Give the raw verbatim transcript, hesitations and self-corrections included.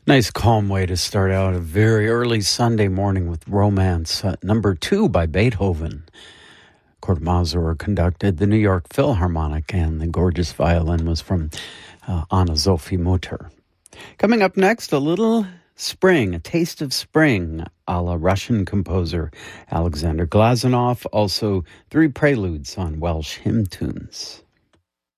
Nice calm way to start out a very early Sunday morning with Romance, uh, number two by Beethoven. Kurt Masur conducted the New York Philharmonic, and the gorgeous violin was from uh, Anna-Sophie Mutter. Coming up next, a little spring, a taste of spring, a la Russian composer Alexander Glazunov, also three preludes on Welsh hymn tunes.